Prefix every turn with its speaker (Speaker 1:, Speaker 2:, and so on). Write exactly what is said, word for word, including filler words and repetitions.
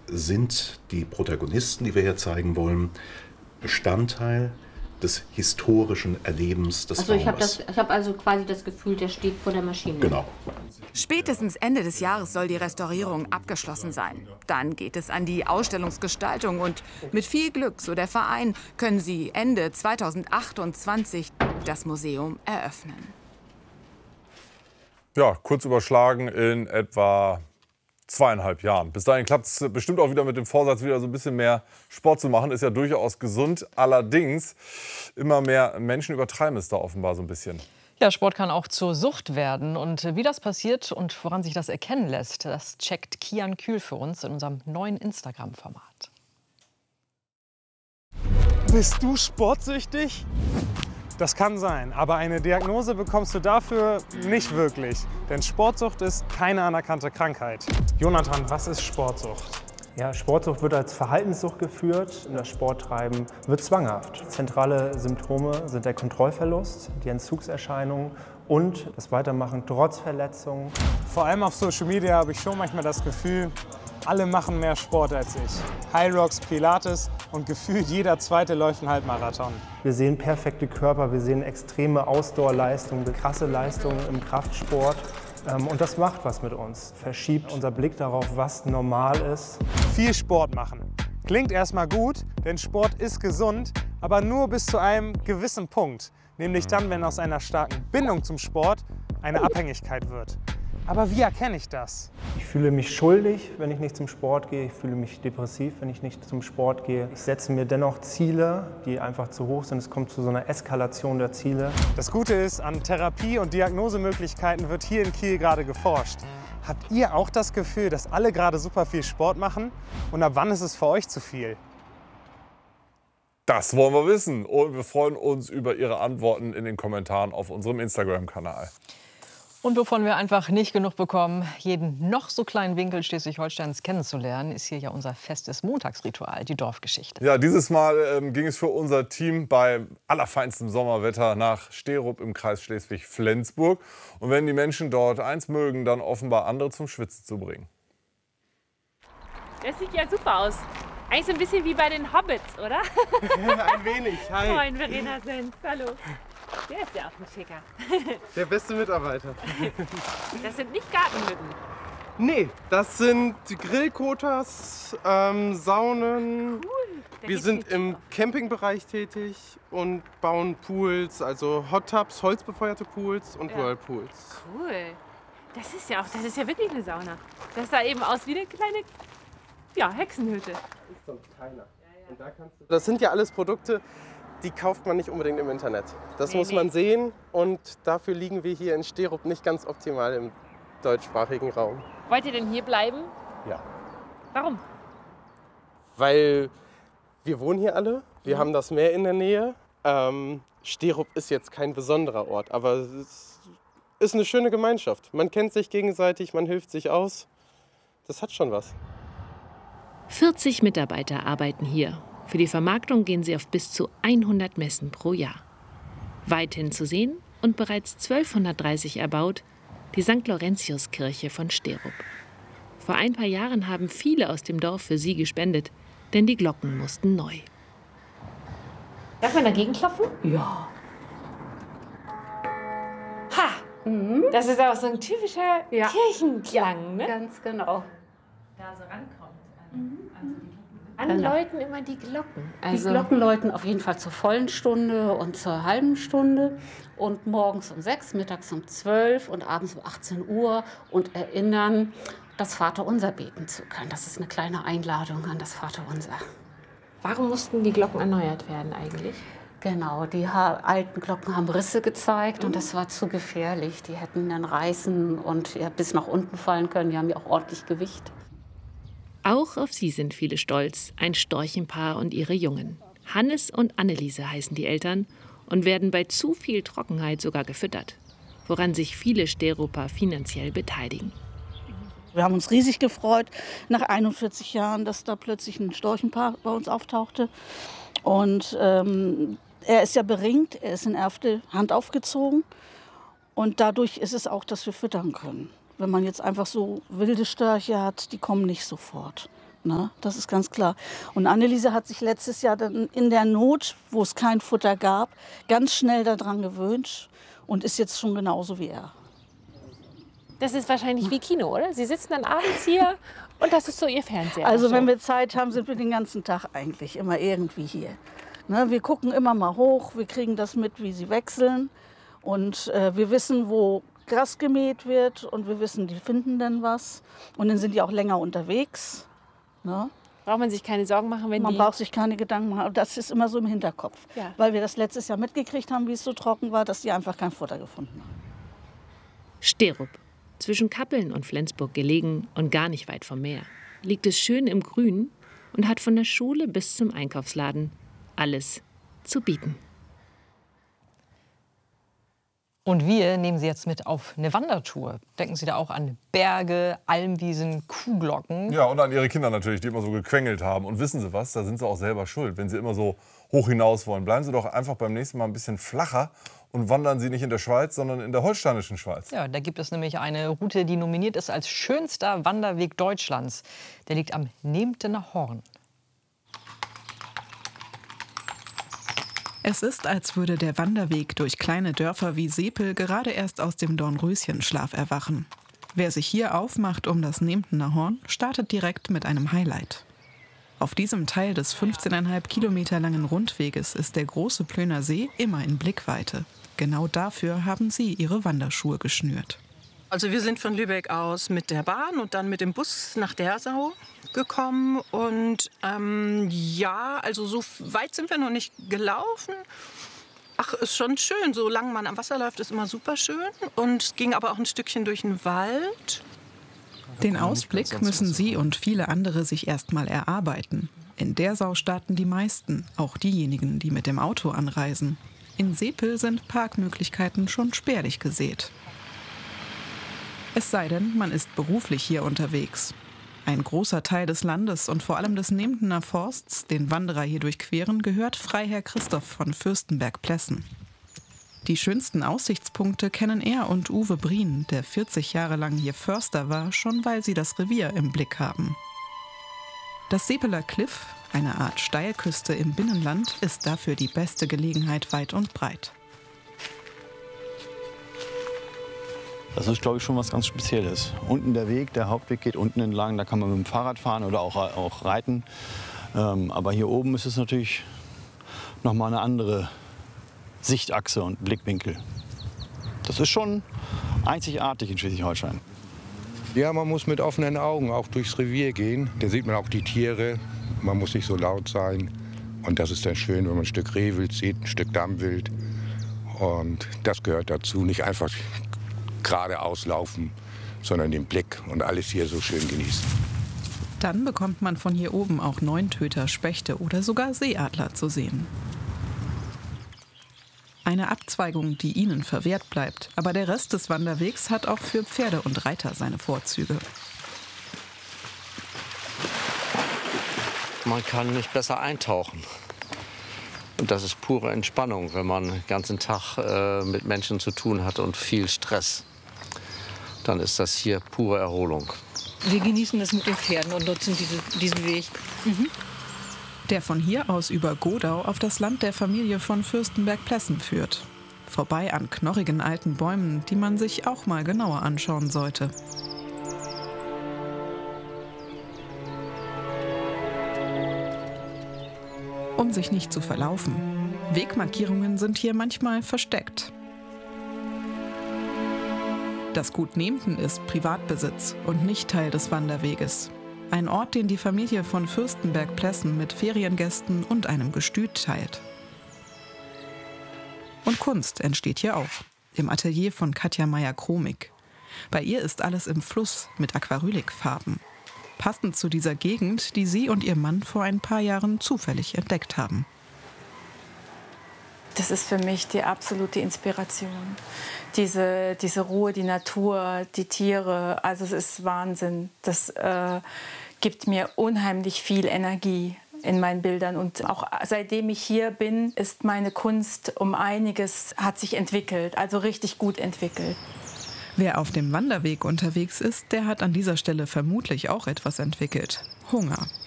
Speaker 1: sind die Protagonisten, die wir hier zeigen wollen, Bestandteil des historischen Erlebens des
Speaker 2: Also ich habe
Speaker 1: Raumes.
Speaker 2: das, ich habe also quasi das Gefühl, der steht vor der Maschine.
Speaker 1: Genau.
Speaker 3: Spätestens Ende des Jahres soll die Restaurierung abgeschlossen sein. Dann geht es an die Ausstellungsgestaltung und mit viel Glück, so der Verein, können sie Ende zweitausendachtundzwanzig das Museum eröffnen.
Speaker 4: Ja, kurz überschlagen in etwa zweieinhalb Jahren. Bis dahin klappt es bestimmt auch wieder mit dem Vorsatz, wieder so ein bisschen mehr Sport zu machen. Ist ja durchaus gesund. Allerdings, immer mehr Menschen übertreiben es da offenbar so ein bisschen.
Speaker 5: Ja, Sport kann auch zur Sucht werden. Und wie das passiert und woran sich das erkennen lässt, das checkt Kian Kühl für uns in unserem neuen Instagram-Format.
Speaker 6: Bist du sportsüchtig? Das kann sein, aber eine Diagnose bekommst du dafür nicht wirklich. Denn Sportsucht ist keine anerkannte Krankheit. Jonathan, was ist Sportsucht?
Speaker 7: Ja, Sportsucht wird als Verhaltenssucht geführt und das Sporttreiben wird zwanghaft. Zentrale Symptome sind der Kontrollverlust, die Entzugserscheinungen und das Weitermachen trotz Verletzungen.
Speaker 6: Vor allem auf Social Media habe ich schon manchmal das Gefühl, alle machen mehr Sport als ich. High Rocks, Pilates und gefühlt jeder Zweite läuft einen Halbmarathon.
Speaker 7: Wir sehen perfekte Körper, wir sehen extreme Ausdauerleistungen, krasse Leistungen im Kraftsport. Und das macht was mit uns, verschiebt unser Blick darauf, was normal ist.
Speaker 6: Viel Sport machen. Klingt erstmal gut, denn Sport ist gesund, aber nur bis zu einem gewissen Punkt. Nämlich dann, wenn aus einer starken Bindung zum Sport eine Abhängigkeit wird. Aber wie erkenne ich das?
Speaker 7: Ich fühle mich schuldig, wenn ich nicht zum Sport gehe. Ich fühle mich depressiv, wenn ich nicht zum Sport gehe. Ich setze mir dennoch Ziele, die einfach zu hoch sind. Es kommt zu so einer Eskalation der Ziele.
Speaker 6: Das Gute ist, an Therapie- und Diagnosemöglichkeiten wird hier in Kiel gerade geforscht. Habt ihr auch das Gefühl, dass alle gerade super viel Sport machen? Und ab wann ist es für euch zu viel?
Speaker 4: Das wollen wir wissen. Und wir freuen uns über Ihre Antworten in den Kommentaren auf unserem Instagram-Kanal.
Speaker 5: Und wovon wir einfach nicht genug bekommen, jeden noch so kleinen Winkel Schleswig-Holsteins kennenzulernen, ist hier ja unser festes Montagsritual, die Dorfgeschichte.
Speaker 4: Ja, dieses Mal ähm, ging es für unser Team bei allerfeinstem Sommerwetter nach Sterup im Kreis Schleswig-Flensburg. Und wenn die Menschen dort eins mögen, dann offenbar andere zum Schwitzen zu bringen.
Speaker 8: Das sieht ja super aus. Eigentlich so ein bisschen wie bei den Hobbits, oder?
Speaker 9: Ein wenig, hi.
Speaker 8: Moin, Verena Senz, hallo. Der ist ja auch ein Schicker.
Speaker 9: Der beste Mitarbeiter.
Speaker 8: Das sind nicht Gartenhütten.
Speaker 9: Nee, das sind Grillkotas, ähm, Saunen.
Speaker 8: Cool.
Speaker 9: Wir sind im Campingbereich tätig und bauen Pools, also Hot Tubs, holzbefeuerte Pools und
Speaker 8: Ja.
Speaker 9: Whirlpools.
Speaker 8: Cool. Das ist ja auch, das ist ja wirklich eine Sauna. Das sah eben aus wie eine kleine, ja, Hexenhütte.
Speaker 9: Das ist so ein kleiner. Und da kannst du das sind ja alles Produkte, die kauft man nicht unbedingt im Internet. Das
Speaker 8: Nee,
Speaker 9: muss
Speaker 8: nee.
Speaker 9: man sehen und dafür liegen wir hier in Sterup nicht ganz optimal im deutschsprachigen Raum.
Speaker 8: Wollt ihr denn hier bleiben?
Speaker 9: Ja.
Speaker 8: Warum?
Speaker 9: Weil wir wohnen hier alle, wir haben das Meer in der Nähe. Ähm, Sterup ist jetzt kein besonderer Ort, aber es ist eine schöne Gemeinschaft. Man kennt sich gegenseitig, man hilft sich aus. Das hat schon was.
Speaker 10: vierzig Mitarbeiter arbeiten hier. Für die Vermarktung gehen sie auf bis zu hundert Messen pro Jahr. Weithin zu sehen und bereits zwölfhundertdreißig erbaut, die Sankt Laurentius-Kirche von Sterup. Vor ein paar Jahren haben viele aus dem Dorf für sie gespendet, denn die Glocken mussten neu.
Speaker 2: Darf man dagegen klopfen? Ja. Ha! Mhm. Das ist auch so ein typischer
Speaker 11: Ja.
Speaker 2: Kirchenklang, ne?
Speaker 11: Ganz genau.
Speaker 8: Da so rankommt.
Speaker 2: Mhm.
Speaker 8: Anläuten immer die Glocken.
Speaker 11: Die Glocken läuten auf jeden Fall zur vollen Stunde und zur halben Stunde und morgens um sechs, mittags um zwölf und abends um achtzehn Uhr und erinnern, das Vaterunser beten zu können. Das ist eine kleine Einladung an das Vaterunser.
Speaker 2: Warum mussten die Glocken erneuert werden eigentlich?
Speaker 11: Genau, die ha alten Glocken haben Risse gezeigt und das war zu gefährlich. Die hätten dann reißen und ja, bis nach unten fallen können. Die haben ja auch ordentlich Gewicht.
Speaker 10: Auch auf sie sind viele stolz, ein Storchenpaar und ihre Jungen. Hannes und Anneliese heißen die Eltern und werden bei zu viel Trockenheit sogar gefüttert, woran sich viele Steruper finanziell beteiligen.
Speaker 12: Wir haben uns riesig gefreut, nach einundvierzig Jahren, dass da plötzlich ein Storchenpaar bei uns auftauchte. Und ähm, er ist ja beringt, er ist in erste Hand aufgezogen. Und dadurch ist es auch, dass wir füttern können. Wenn man jetzt einfach so wilde Störche hat, die kommen nicht sofort. Na, das ist ganz klar. Und Anneliese hat sich letztes Jahr dann in der Not, wo es kein Futter gab, ganz schnell daran gewöhnt und ist jetzt schon genauso wie er.
Speaker 2: Das ist wahrscheinlich wie Kino, oder? Sie sitzen dann abends hier und das ist so Ihr Fernseher.
Speaker 12: Also wenn wir Zeit haben, sind wir den ganzen Tag eigentlich immer irgendwie hier. Ne, wir gucken immer mal hoch, wir kriegen das mit, wie sie wechseln. Und äh, wir wissen, wo Gras gemäht wird und wir wissen, die finden dann was. Und dann sind die auch länger unterwegs. Ne?
Speaker 2: Braucht man sich keine Sorgen machen, wenn
Speaker 12: man
Speaker 2: die...
Speaker 12: Man braucht sich keine Gedanken machen. Das ist immer so im Hinterkopf.
Speaker 2: Ja.
Speaker 12: Weil wir das letztes Jahr mitgekriegt haben, wie es so trocken war, dass die einfach kein Futter gefunden haben.
Speaker 10: Sterup, zwischen Kappeln und Flensburg gelegen und gar nicht weit vom Meer, liegt es schön im Grün und hat von der Schule bis zum Einkaufsladen alles zu bieten.
Speaker 5: Und wir nehmen Sie jetzt mit auf eine Wandertour. Denken Sie da auch an Berge, Almwiesen, Kuhglocken?
Speaker 4: Ja, und an Ihre Kinder natürlich, die immer so gequengelt haben. Und wissen Sie was, da sind Sie auch selber schuld, wenn Sie immer so hoch hinaus wollen. Bleiben Sie doch einfach beim nächsten Mal ein bisschen flacher und wandern Sie nicht in der Schweiz, sondern in der holsteinischen Schweiz.
Speaker 5: Ja, da gibt es nämlich eine Route, die nominiert ist als schönster Wanderweg Deutschlands. Der liegt am Nehmtener Horn.
Speaker 13: Es ist, als würde der Wanderweg durch kleine Dörfer wie Sepel gerade erst aus dem Dornröschenschlaf erwachen. Wer sich hier aufmacht um das Nehmtener Horn, startet direkt mit einem Highlight. Auf diesem Teil des fünfzehn Komma fünf Kilometer langen Rundweges ist der große Plöner See immer in Blickweite. Genau dafür haben sie ihre Wanderschuhe geschnürt.
Speaker 14: Also wir sind von Lübeck aus mit der Bahn und dann mit dem Bus nach Dersau gekommen. Und ähm, ja, also so weit sind wir noch nicht gelaufen. Ach, ist schon schön. Solange man am Wasser läuft, ist immer super schön. Und es ging aber auch ein Stückchen durch den Wald.
Speaker 13: Den Ausblick müssen Sie und viele andere sich erst mal erarbeiten. In Dersau starten die meisten, auch diejenigen, die mit dem Auto anreisen. In Sepel sind Parkmöglichkeiten schon spärlich gesät. Es sei denn, man ist beruflich hier unterwegs. Ein großer Teil des Landes und vor allem des Nehmtener Forsts, den Wanderer hier durchqueren, gehört Freiherr Christoph von Fürstenberg-Plessen. Die schönsten Aussichtspunkte kennen er und Uwe Brien, der vierzig Jahre lang hier Förster war, schon weil sie das Revier im Blick haben. Das Sepeler Kliff, eine Art Steilküste im Binnenland, ist dafür die beste Gelegenheit weit und breit.
Speaker 15: Das ist, glaube ich, schon was ganz Spezielles. Unten der Weg, der Hauptweg geht unten entlang, da kann man mit dem Fahrrad fahren oder auch, auch reiten. Ähm, aber hier oben ist es natürlich noch mal eine andere Sichtachse und Blickwinkel. Das ist schon einzigartig in Schleswig-Holstein.
Speaker 16: Ja, man muss mit offenen Augen auch durchs Revier gehen. Da sieht man auch die Tiere. Man muss nicht so laut sein. Und das ist dann schön, wenn man ein Stück Rehwild sieht, ein Stück Dammwild. Und das gehört dazu. Nicht einfach geradeaus laufen, sondern den Blick und alles hier so schön genießen.
Speaker 13: Dann bekommt man von hier oben auch Neuntöter, Spechte oder sogar Seeadler zu sehen. Eine Abzweigung, die ihnen verwehrt bleibt. Aber der Rest des Wanderwegs hat auch für Pferde und Reiter seine Vorzüge.
Speaker 17: Man kann nicht besser eintauchen. Und das ist pure Entspannung, wenn man den ganzen Tag äh, mit Menschen zu tun hat und viel Stress. Dann ist das hier pure Erholung.
Speaker 18: Wir genießen das mit den Pferden und nutzen diese, diesen Weg. Mhm.
Speaker 13: Der von hier aus über Godau auf das Land der Familie von Fürstenberg-Plessen führt. Vorbei an knorrigen alten Bäumen, die man sich auch mal genauer anschauen sollte. Um sich nicht zu verlaufen. Wegmarkierungen sind hier manchmal versteckt. Das Gut Nehmten ist Privatbesitz und nicht Teil des Wanderweges. Ein Ort, den die Familie von Fürstenberg-Plessen mit Feriengästen und einem Gestüt teilt. Und Kunst entsteht hier auch, im Atelier von Katja Meyer-Kromig. Bei ihr ist alles im Fluss mit Aquarylikfarben. Passend zu dieser Gegend, die sie und ihr Mann vor ein paar Jahren zufällig entdeckt haben.
Speaker 19: Das ist für mich die absolute Inspiration. Diese, diese Ruhe, die Natur, die Tiere, also es ist Wahnsinn. Das äh, gibt mir unheimlich viel Energie in meinen Bildern. Und auch seitdem ich hier bin, ist meine Kunst um einiges, hat sich entwickelt, also richtig gut entwickelt.
Speaker 13: Wer auf dem Wanderweg unterwegs ist, der hat an dieser Stelle vermutlich auch etwas entwickelt. Hunger.